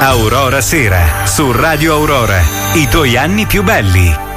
Aurora Sera, su Radio Aurora. I tuoi anni più belli.